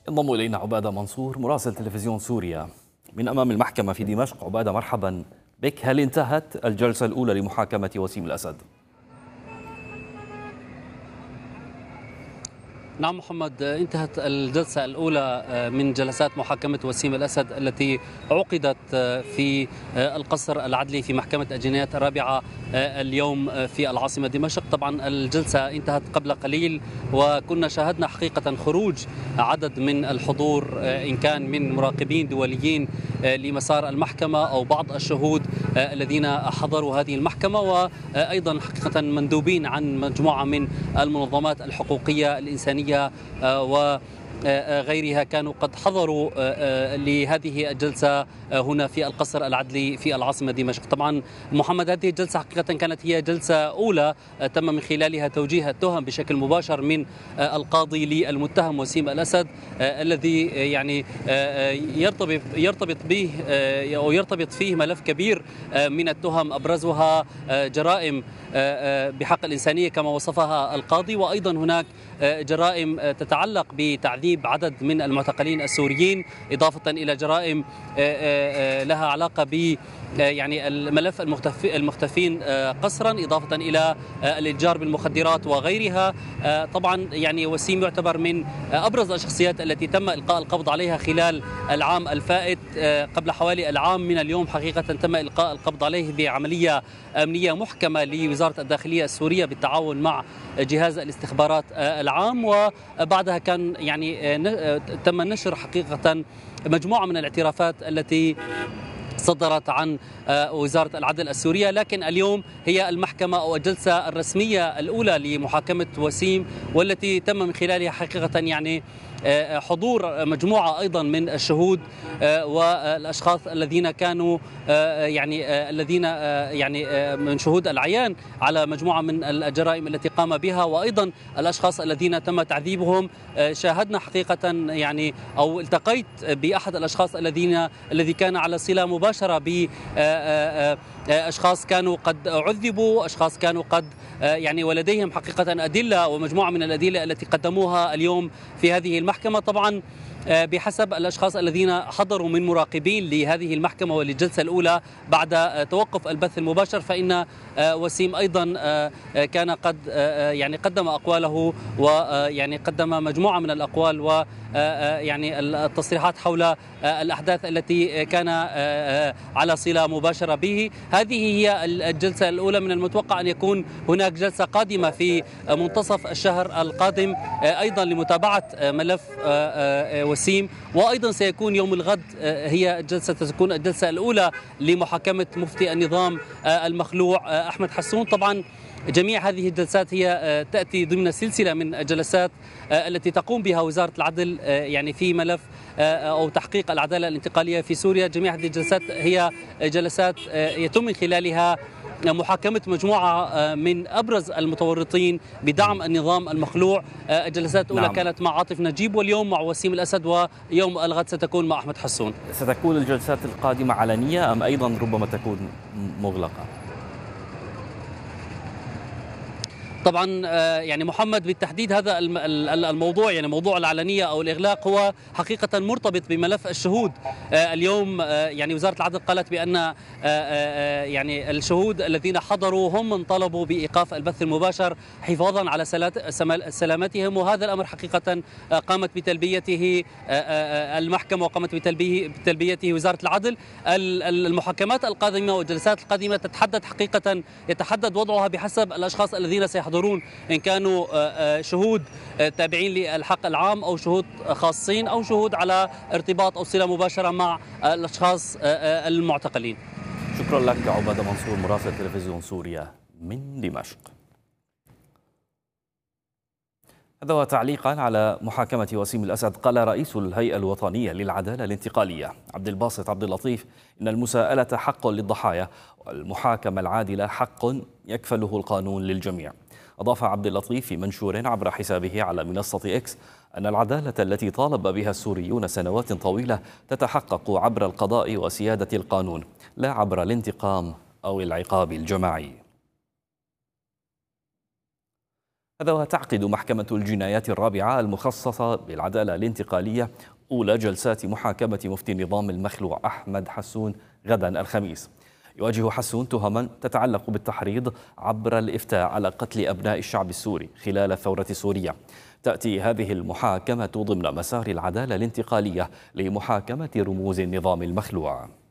انضم إلينا عبادة منصور مراسل تلفزيون سوريا من أمام المحكمة في دمشق. عبادة مرحبا بك. هل انتهت الجلسة الأولى لمحاكمة وسيم الأسد؟ نعم محمد، انتهت الجلسة الأولى من جلسات محاكمة وسيم الأسد التي عقدت في القصر العدلي في محكمة الجنايات الرابعة اليوم في العاصمة دمشق. طبعا الجلسة انتهت قبل قليل وكنا شاهدنا حقيقة خروج عدد من الحضور، إن كان من مراقبين دوليين لمسار المحكمة أو بعض الشهود الذين حضروا هذه المحكمة، وأيضا حقيقة مندوبين عن مجموعة من المنظمات الحقوقية الإنسانية وغيرها كانوا قد حضروا لهذه الجلسة هنا في القصر العدلي في العاصمة دمشق. طبعا محمد، هذه الجلسة حقيقة كانت هي جلسة أولى تم من خلالها توجيه التهم بشكل مباشر من القاضي للمتهم وسيم الأسد، الذي يعني يرتبط به أو يرتبط فيه ملف كبير من التهم، أبرزها جرائم بحق الإنسانية كما وصفها القاضي، وأيضا هناك جرائم تتعلق بتعذيب عدد من المعتقلين السوريين، إضافة إلى جرائم لها علاقة ب يعني الملف المختفين قسرا، إضافة إلى الإتجار بالمخدرات وغيرها. طبعا يعني وسيم يعتبر من أبرز الشخصيات التي تم إلقاء القبض عليها خلال العام الفائت. قبل حوالي العام من اليوم حقيقة تم إلقاء القبض عليه بعملية أمنية محكمة لوزارة الداخلية السورية بالتعاون مع جهاز الاستخبارات العام، وبعدها كان يعني تم نشر حقيقة مجموعة من الاعترافات التي صدرت عن وزارة العدل السورية. لكن اليوم هي المحكمة أو الجلسة الرسمية الأولى لمحاكمة وسيم، والتي تم من خلالها حقيقة يعني حضور مجموعة أيضا من الشهود والأشخاص الذين كانوا الذين من شهود العيان على مجموعة من الجرائم التي قام بها، وأيضا الأشخاص الذين تم تعذيبهم. شاهدنا حقيقة يعني أو التقيت بأحد الأشخاص الذي كان على صلة مباشرة بأشخاص كانوا قد عذبوا، أشخاص كانوا قد يعني ولديهم حقيقة أدلة ومجموعة من الأدلة التي قدموها اليوم في هذه المحكمة. طبعا بحسب الأشخاص الذين حضروا من مراقبين لهذه المحكمة وللجلسة الأولى بعد توقف البث المباشر، فإن وسيم أيضا كان قد يعني قدم أقواله، ويعني قدم مجموعة من الأقوال ويعني التصريحات حول الأحداث التي كان على صلة مباشرة به. هذه هي الجلسة الأولى، من المتوقع أن يكون هناك جلسة قادمة في منتصف الشهر القادم أيضا لمتابعة ملف وسيم، وأيضا سيكون يوم الغد هي ستكون الجلسة الأولى لمحاكمة مفتي النظام المخلوع أحمد حسون. طبعا جميع هذه الجلسات هي تأتي ضمن سلسلة من الجلسات التي تقوم بها وزارة العدل يعني في ملف أو تحقيق العدالة الانتقالية في سوريا. جميع هذه الجلسات هي جلسات يتم من خلالها محاكمة مجموعة من أبرز المتورطين بدعم النظام المخلوع. الجلسات الأولى كانت مع عاطف نجيب، واليوم مع وسيم الأسد، ويوم الغد ستكون مع أحمد حسون. ستكون الجلسات القادمة علنية أم أيضا ربما تكون مغلقة؟ طبعا يعني محمد، بالتحديد هذا الموضوع يعني موضوع العلنية أو الإغلاق هو حقيقة مرتبط بملف الشهود. اليوم يعني وزارة العدل قالت بأن يعني الشهود الذين حضروا هم من طلبوا بإيقاف البث المباشر حفاظا على سلامتهم، وهذا الأمر حقيقة قامت بتلبيته المحكمة وقامت بتلبيته وزارة العدل. المحاكمات القادمة والجلسات القادمة يتحدد وضعها بحسب الأشخاص الذين سيحضرون، إن كانوا شهود تابعين للحق العام أو شهود خاصين أو شهود على ارتباط أو صلة مباشرة مع الأشخاص المعتقلين. شكرا لك عبادة منصور مراسل تلفزيون سوريا من دمشق. هذا وتعليقا على محاكمة وسيم الأسد، قال رئيس الهيئة الوطنية للعدالة الانتقالية عبد الباسط عبد اللطيف إن المساءلة حق للضحايا والمحاكمة العادلة حق يكفله القانون للجميع. أضاف عبد اللطيف في منشور عبر حسابه على منصة إكس أن العدالة التي طالب بها السوريون سنوات طويلة تتحقق عبر القضاء وسيادة القانون، لا عبر الانتقام أو العقاب الجماعي. هذا وتعقد محكمة الجنايات الرابعة المخصصة بالعدالة الانتقالية أولى جلسات محاكمة مفتي النظام المخلوع أحمد حسون غدا الخميس. يواجه حسون تهما تتعلق بالتحريض عبر الإفتاء على قتل أبناء الشعب السوري خلال ثورة سوريا. تأتي هذه المحاكمة ضمن مسار العدالة الانتقالية لمحاكمة رموز النظام المخلوع.